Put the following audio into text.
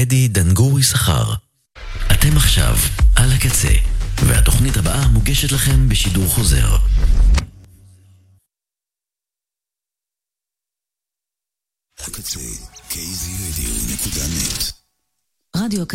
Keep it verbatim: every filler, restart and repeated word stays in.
טדי דנגורי שכר. אתם עכשיו על הקצה, והתוכנית הבאה מוגשת לכם בשידור חוזר. הקצה, קייזי רדיו נקודה נט. רדיו